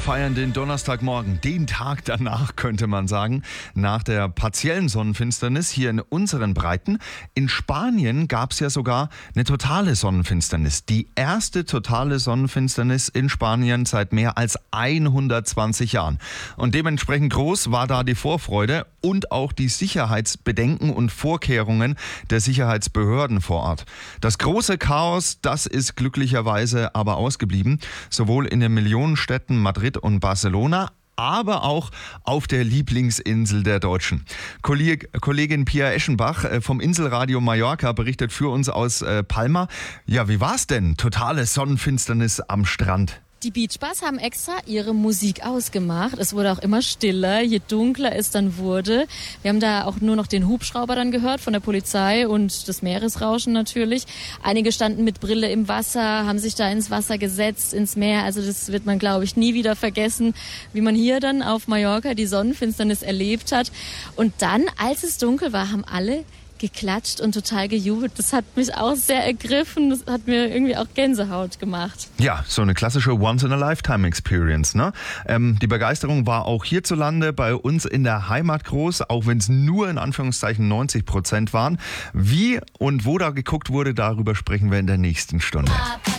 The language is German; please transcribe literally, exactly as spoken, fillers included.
feiern den Donnerstagmorgen, den Tag danach könnte man sagen, nach der partiellen Sonnenfinsternis hier in unseren Breiten. In Spanien gab es ja sogar eine totale Sonnenfinsternis. Die erste totale Sonnenfinsternis in Spanien seit mehr als hundertzwanzig Jahren. Und dementsprechend groß war da die Vorfreude und auch die Sicherheitsbedenken und Vorkehrungen der Sicherheitsbehörden vor Ort. Das große Chaos, das ist glücklicherweise aber ausgeblieben, sowohl in den Millionenstädten Madrid und Barcelona, aber auch auf der Lieblingsinsel der Deutschen. Kolleg, Kollegin Pia Eschenbach vom Inselradio Mallorca berichtet für uns aus Palma. Ja, wie war's denn? Totale Sonnenfinsternis am Strand. Die Beachbars haben extra ihre Musik ausgemacht. Es wurde auch immer stiller, je dunkler es dann wurde. Wir haben da auch nur noch den Hubschrauber dann gehört von der Polizei und das Meeresrauschen natürlich. Einige standen mit Brille im Wasser, haben sich da ins Wasser gesetzt, ins Meer. Also das wird man, glaube ich, nie wieder vergessen, wie man hier dann auf Mallorca die Sonnenfinsternis erlebt hat. Und dann, als es dunkel war, haben alle geklatscht und total gejubelt. Das hat mich auch sehr ergriffen. Das hat mir irgendwie auch Gänsehaut gemacht. Ja, so eine klassische Once-in-a-Lifetime-Experience, ne? Ähm, die Begeisterung war auch hierzulande bei uns in der Heimat groß, auch wenn es nur in Anführungszeichen neunzig Prozent waren. Wie und wo da geguckt wurde, darüber sprechen wir in der nächsten Stunde.